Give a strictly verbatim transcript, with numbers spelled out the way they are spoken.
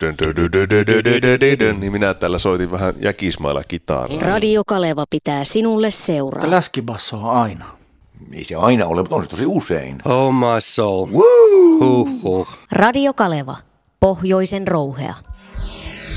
niin minä täällä soitin vähän jäkismailla kitaraa. Radio Kaleva pitää sinulle seuraa. Läskibasso on aina. Ei se aina ole, mutta on se tosi usein. Oh my soul. Woo! Huh, huh. Radio Kaleva, pohjoisen rouhea.